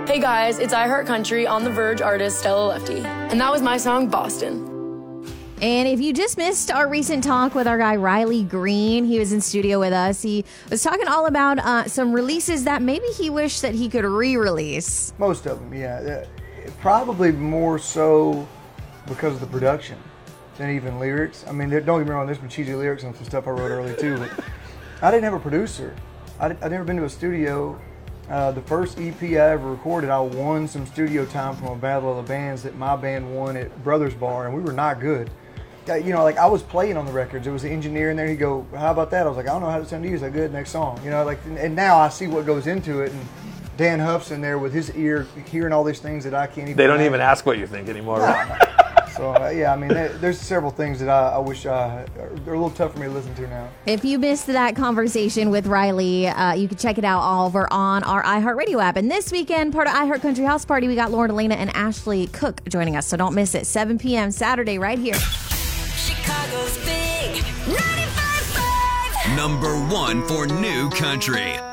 Hey guys, it's iHeart Country on The Verge artist Stella Lefty. And that was my song, Boston. And if you just missed our recent talk with our guy Riley Green, he was in studio with us. He was talking all about some releases that maybe he wished that he could re-release. Most of them, yeah. Probably more so because of the production than even lyrics. I mean, don't get me wrong, there's been cheesy lyrics on some stuff I wrote early too, but I didn't have a producer. I'd never been to a studio. The first EP I ever recorded, I won some studio time from a battle of the bands that my band won at Brothers Bar, and we were not good. You know, like I was playing on the records. There was an engineer in there. He'd go, "How about that?" I was like, "I don't know how to sound to you." He's like, "Good, next song." You know, like, and now I see what goes into it. And Dan Huff's in there with his ear, hearing all these things that I can't even. They don't even ask what you think anymore. So yeah, I mean, there's several things that I wish they're a little tough for me to listen to now. If you missed that conversation with Riley, you can check it out all over on our iHeartRadio app. And this weekend, part of iHeart Country House Party, we got Lauren Elena and Ashley Cook joining us. So don't miss it. 7 p.m. Saturday right here. Chicago's Big 95.5. #1 for New Country.